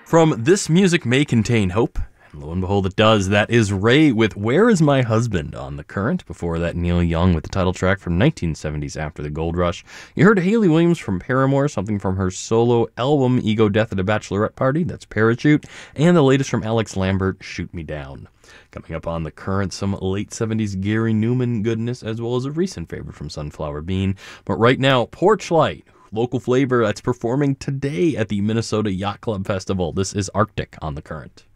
From This Music May Contain Hope, and lo and behold it does. That is Ray with Where Is My Husband on The Current. Before that, Neil Young with the title track from 1970's After the Gold Rush. You heard Hayley Williams from Paramore, something from her solo album Ego Death at a Bachelorette Party, that's Parachute, and the latest from Alex Lambert, Shoot Me Down. Coming up on The Current, some late 70s Gary Newman goodness, as well as a recent favorite from Sunflower Bean. But right now, Porch Light, local flavor that's performing today at the Minnesota Yacht Club Festival. This is Arctic on The Current.